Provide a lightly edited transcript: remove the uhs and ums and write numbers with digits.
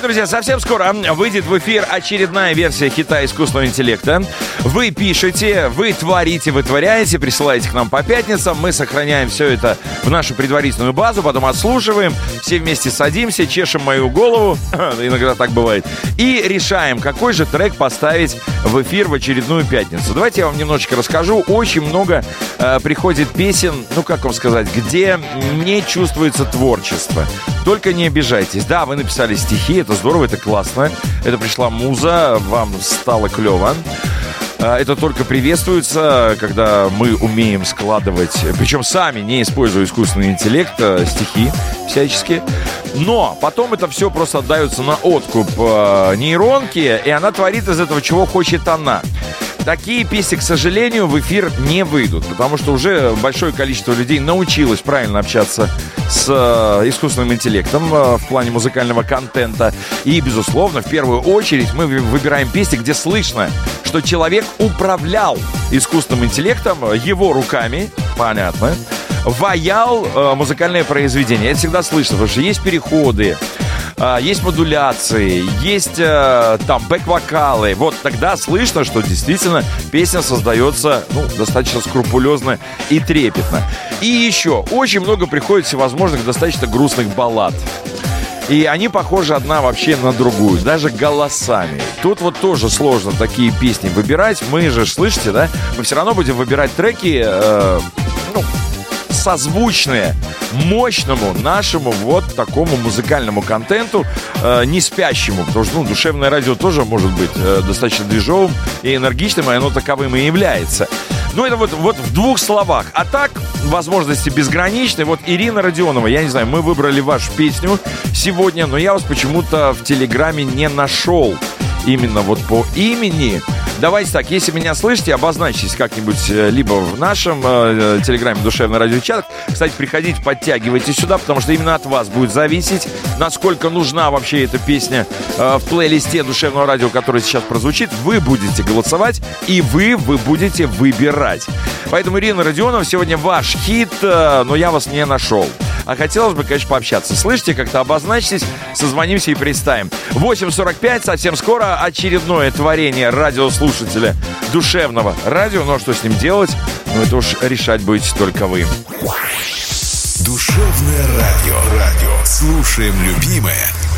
друзья, совсем скоро выйдет в эфир очередная версия хита искусственного интеллекта. Вы пишете, вы творите, вытворяете, присылаете к нам по пятницам. Мы сохраняем все это в нашу предварительную базу, потом отслушиваем, все вместе садимся, чешем мою голову, иногда так бывает, и решаем, какой же трек поставить в эфир в очередную пятницу. Давайте я вам немножечко расскажу. Очень много приходит песен, ну как вам сказать, где не чувствуется творчество. Только не обижайтесь. Да, вы написали стихи, это здорово, это классно. Это пришла муза, вам стало клево. Это только приветствуется, когда мы умеем складывать, причем сами, не используя искусственный интеллект, стихи всяческие. Но потом это все просто отдается на откуп нейронке, и она творит из этого, чего хочет она. Такие песни, к сожалению, в эфир не выйдут, потому что уже большое количество людей научилось правильно общаться с искусственным интеллектом в плане музыкального контента. И, безусловно, в первую очередь мы выбираем песни, где слышно, что человек управлял искусственным интеллектом его руками, понятно, ваял музыкальное произведение. Это всегда слышно, потому что есть переходы, есть модуляции, есть там бэк-вокалы. Вот тогда слышно, что действительно песня создается достаточно скрупулезно и трепетно. И еще очень много приходит всевозможных достаточно грустных баллад. И они похожи одна вообще на другую, даже голосами. Тут вот тоже сложно такие песни выбирать. Мы же, слышите, да? Мы все равно будем выбирать треки, созвучные мощному нашему вот такому музыкальному контенту, не спящему, потому что душевное радио тоже может быть достаточно движовым и энергичным, и оно таковым и является. Это вот в двух словах. А так, возможности безграничны. Вот Ирина Родионова, я не знаю, мы выбрали вашу песню сегодня, но я вас почему-то в Телеграме не нашел именно вот по имени. Давайте так, если меня слышите, обозначьтесь как-нибудь либо в нашем Телеграме «Душевный радиочат». Кстати, приходите, подтягивайтесь сюда, потому что именно от вас будет зависеть, насколько нужна вообще эта песня в плейлисте «Душевного радио», который сейчас прозвучит. Вы будете голосовать, и вы будете выбирать. Поэтому, Ирина Родионова, сегодня ваш хит, но я вас не нашел. А хотелось бы, конечно, пообщаться. Слышите, как-то обозначьтесь, созвонимся и представим. 8:45, совсем скоро очередное творение радиослушателя душевного радио. Ну а что с ним делать? Это уж решать будете только вы. Душевное радио. Слушаем любимое